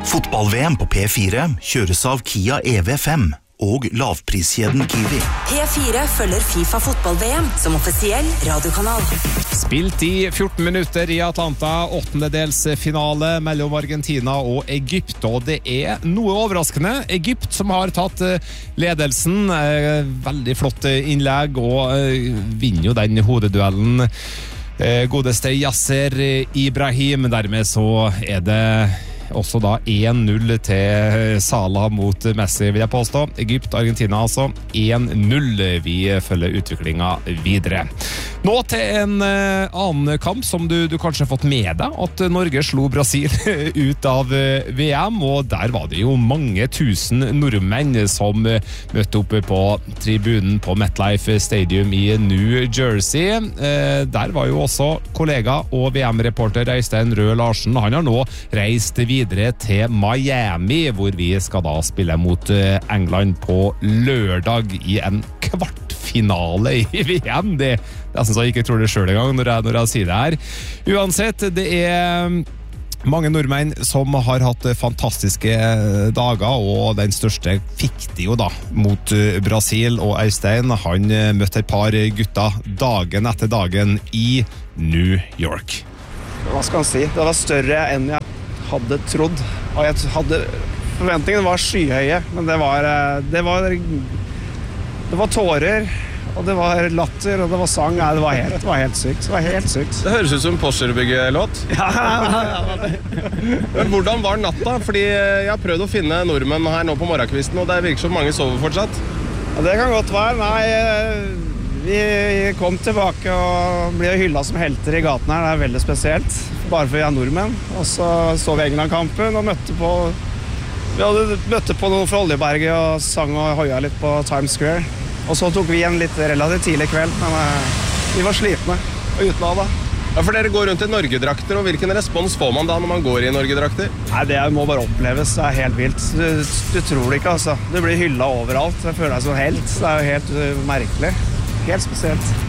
Fotball-VM på P4 kjøres av Kia EV5 og lavpriskjeden Kiwi. P4 følger FIFA fotball-VM som offisiell radiokanal. Spilt i 14 minutter i Atlanta, 8-delsfinale mellom Argentina og Egypt, og det er noe overraskende. Egypt som har tatt ledelsen, veldig flott innlegg, og vinner jo den hodeduellen. Godeste Yasser Ibrahim, dermed så er det også da 1-0 til Salah mot Messi, vil jeg påstå. Egypt, Argentina altså 1-0. Vi følger utviklingen videre. Nå til en annen kamp som du kanskje har fått med deg, at Norge slo Brasil ut av VM, og der var det jo mange tusen nordmenn som møtte opp på tribunen på MetLife Stadium i New Jersey. Der var jo også kollega og VM-reporter Øystein Røe Larsen. Han har nå reist videre til Miami, hvor vi skal da spille mot England på lørdag i en kvartfinale i VM. Det er sånn at jeg ikke tror det selv en gang når jeg sier det her. Uansett, det er mange nordmenn som har hatt fantastiske dager, og den største fikk de jo da mot Brasil, og Øystein, han møtte et par gutter dagen etter dagen i New York. Hva skal han si? Det var større enn jeg hadde trodd, og forventningene var skyhøye, men det var tårer, og det var latter, og det var sang. Nei, det var helt sykt. Det var helt sykt. Det høres ut som Porsche-byggelåt. Ja. Men hvordan var natta? Fordi jeg har prøvd å finne nordmenn her nå på morgenkvisten, og det virker som mange sover fortsatt. Ja, det kan godt være. Nei, vi kom tilbake og ble hyllet som helter i gaten her. Det er veldig spesielt, bare for vi er nordmenn. Og så vi England-kampen og møtte på noen fra Oljeberget og sang og hoia litt på Times Square. Og så tok vi en litt relativt tidlig kveld, men vi var slitne og utlada. Ja, for dere går rundt i Norgedrakter, og hvilken respons får man da når man går i Norgedrakter? Nei, det må bare oppleves. Det er helt vilt. Du tror det ikke, altså. Du blir hyllet overalt. Jeg føler deg som helt. Det er jo helt merkelig. Helt spesielt.